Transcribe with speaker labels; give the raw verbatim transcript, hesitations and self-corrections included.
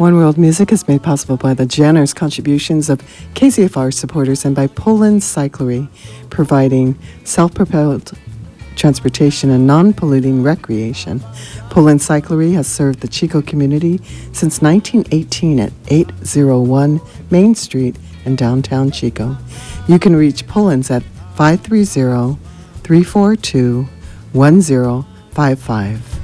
Speaker 1: One World Music is made possible by the generous contributions of K Z F R supporters and by Poland Cyclery, providing self-propelled transportation and non-polluting recreation. Poland Cyclery has served the Chico community since nineteen eighteen at eight oh one Main Street in downtown Chico. You can reach Poland's at five three zero, three four two, one zero five five.